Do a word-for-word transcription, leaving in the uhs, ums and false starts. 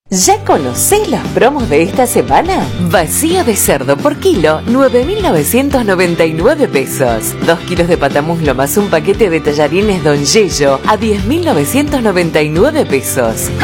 ¿Ya conocés los promos de esta semana? Vacío de cerdo por kilo, nueve mil novecientos noventa y nueve pesos. Dos kilos de patamuslo más un paquete de tallarines Don Yello a diez mil novecientos noventa y nueve pesos.